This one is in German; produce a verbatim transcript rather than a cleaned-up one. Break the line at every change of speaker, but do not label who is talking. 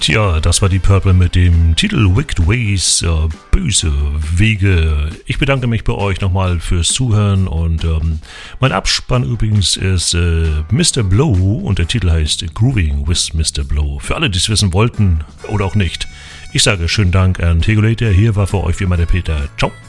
Tja, das war die Purple mit dem Titel Wicked Ways, äh, böse Wege. Ich bedanke mich bei euch nochmal fürs Zuhören und ähm, mein Abspann übrigens ist äh, Mister Blow und der Titel heißt Grooving with Mister Blow. Für alle, die es wissen wollten oder auch nicht. Ich sage schönen Dank an Tegulator. Hier war für euch wie immer der Peter. Ciao.